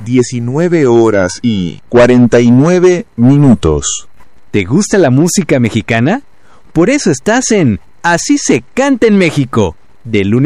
19:49. ¿Te gusta la música mexicana? Por eso estás en Así se canta en México, de lunes